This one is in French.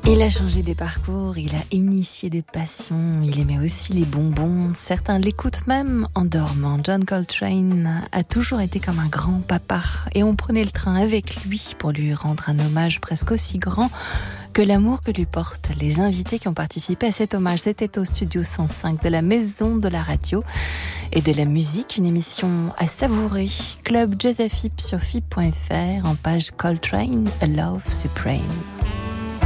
Il a changé des parcours, il a initié des passions, il aimait aussi les bonbons. Certains l'écoutent même en dormant. John Coltrane a toujours été comme un grand papa et on prenait le train avec lui pour lui rendre un hommage presque aussi grand que l'amour que lui portent les invités qui ont participé à cet hommage. C'était au studio 105 de la Maison de la Radio et de la Musique, une émission à savourer. Club Jazz à FIP sur FIP.fr en page Coltrane, A Love Supreme.